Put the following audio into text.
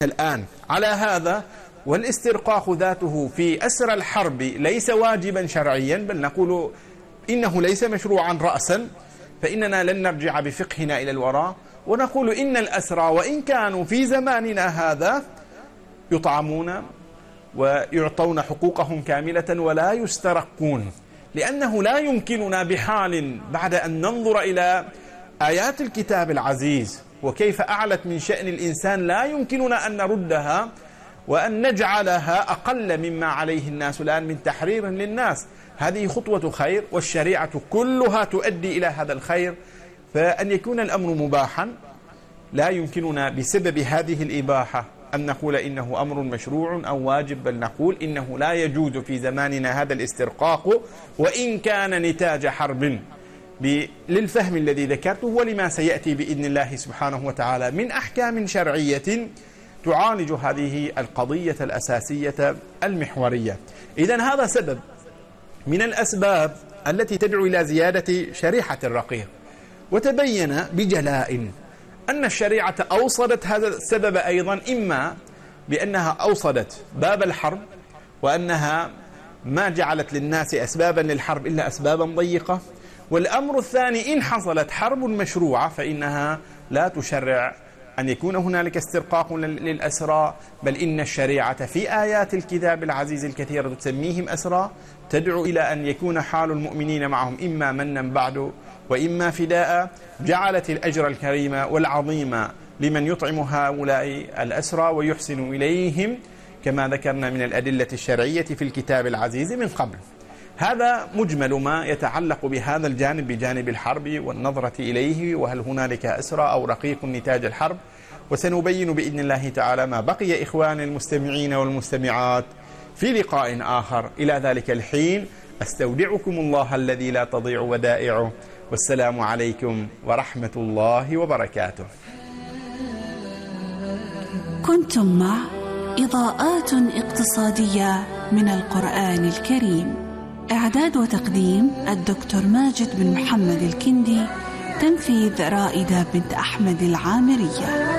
الآن على هذا. والاسترقاق ذاته في أسر الحرب ليس واجبا شرعيا، بل نقول إنه ليس مشروعا رأسا، فإننا لن نرجع بفقهنا إلى الوراء ونقول إن الأسرى وإن كانوا في زماننا هذا يطعمون ويعطون حقوقهم كاملة ولا يسترقون، لأنه لا يمكننا بحال بعد أن ننظر إلى آيات الكتاب العزيز وكيف أعلت من شأن الإنسان لا يمكننا أن نردها وأن نجعلها أقل مما عليه الناس الآن من تحرير للناس. هذه خطوة خير والشريعة كلها تؤدي إلى هذا الخير، فأن يكون الأمر مباحا لا يمكننا بسبب هذه الإباحة أن نقول إنه أمر مشروع أو واجب، بل نقول إنه لا يجوز في زماننا هذا الاسترقاق وإن كان نتاج حرب، للفهم الذي ذكرته ولما سيأتي بإذن الله سبحانه وتعالى من أحكام شرعية تعالج هذه القضية الأساسية المحورية. إذن هذا سبب من الأسباب التي تدعو إلى زيادة شريحة الرقيق. وتبين بجلاء أن الشريعة أوصدت هذا السبب أيضا، إما بأنها أوصدت باب الحرب وأنها ما جعلت للناس أسبابا للحرب إلا أسبابا ضيقة، والأمر الثاني إن حصلت حرب مشروعة فإنها لا تشرع أن يكون هنالك استرقاق للأسرى، بل إن الشريعة في آيات الكتاب العزيز الكثيرة تسميهم أسرى، تدعو إلى أن يكون حال المؤمنين معهم إما منا بعد وإما فداء. جعلت الأجر الكريم والعظيم لمن يطعم هؤلاء الأسرى ويحسن إليهم كما ذكرنا من الأدلة الشرعية في الكتاب العزيز من قبل. هذا مجمل ما يتعلق بهذا الجانب، بجانب الحرب والنظرة إليه، وهل هنالك أسرى أو رقيق نتاج الحرب. وسنبين بإذن الله تعالى ما بقي إخوان المستمعين والمستمعات في لقاء آخر. إلى ذلك الحين أستودعكم الله الذي لا تضيع ودائعه، والسلام عليكم ورحمة الله وبركاته. كنتم مع إضاءات اقتصادية من القرآن الكريم. إعداد وتقديم الدكتور ماجد بن محمد الكندي. تنفيذ رائدة بنت أحمد العامرية.